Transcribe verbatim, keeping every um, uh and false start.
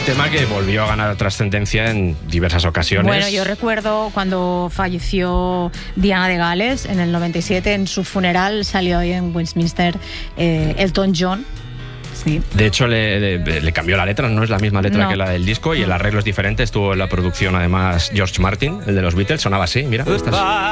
tema que volvió a ganar trascendencia en diversas ocasiones. Bueno, yo recuerdo cuando falleció Diana de Gales en el noventa y siete, en su funeral salió ahí en Westminster eh, Elton John. Sí. De hecho, le, le, le cambió la letra, no es la misma letra No. que la del disco, y el arreglo es diferente. Estuvo en la producción, además, George Martin, el de los Beatles, sonaba así, mira. Estas.